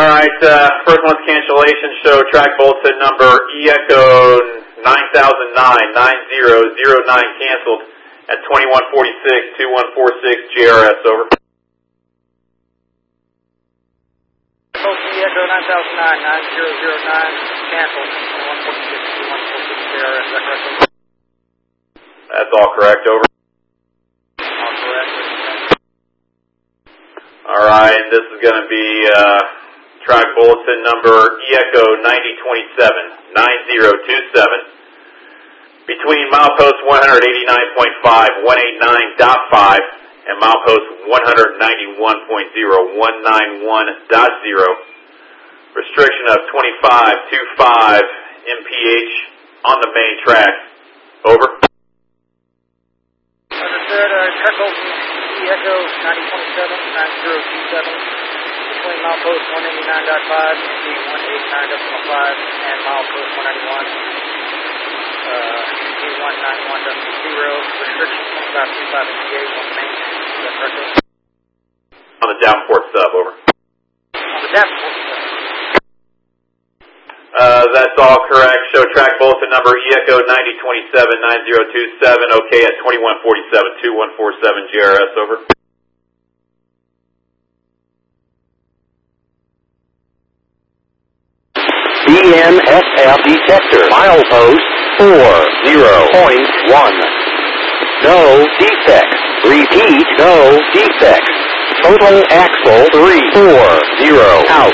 Alright, first one's cancellation. Show track bulletin number E-Echo 9009-9009 canceled at 2146-2146 GRS, over. E-Echo 9009-9009 canceled 2146-2146 GRS, is that correct, over? That's all correct, over. All correct. Alright, this is going to be track bulletin number E-Echo 9027-9027 between milepost 189.5, 189.5 and milepost 191.0, 191.0. Restriction of 2525 mph on the main track. Over. Understood. Track bulletin E-Echo 9027-9027 between milepost 189.5 and 189.5 and milepost 191. 191.0, restriction 2525 mph on the main. Is that correct? On the Davenport sub, over. On the Davenport sub. That's all correct. Show track bulletin number E-Echo 9027-9027, okay at 2147-2147 GRS, over. BNSF detector, milepost 40.1. No defects. Repeat, no defects. Total axle 340 out.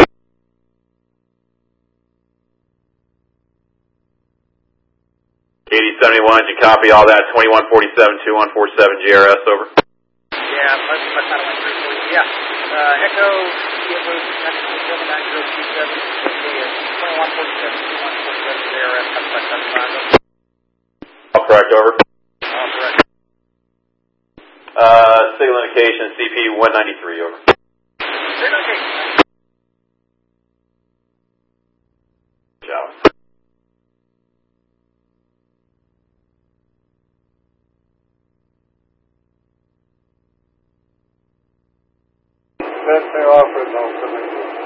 8071, did you copy all that? 2147-2147 GRS, over. Yeah, I kind of went through for you. Yeah. Echo, E-Echo 9027-9027, okay, 2147-2147 GRS, All correct, over. All correct. Signal indication CP 193, over. Signal indication. Ciao. Best they offer, no,